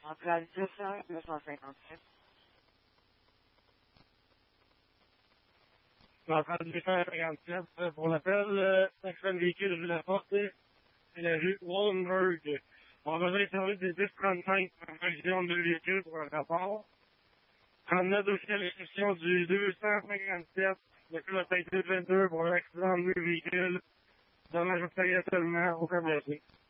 entre la vitesse 100 et 957. Entre la 257, pour l'appel, section véhicule rue La Porte, c'est la rue Wallenberg. On va besoin de service des 1035 pour la révision de véhicules pour un rapport. 39 dossiers à l'exception du 257, depuis la tête 22 pour l'accident de véhicule. Dommage matériel seulement, aucun blessé.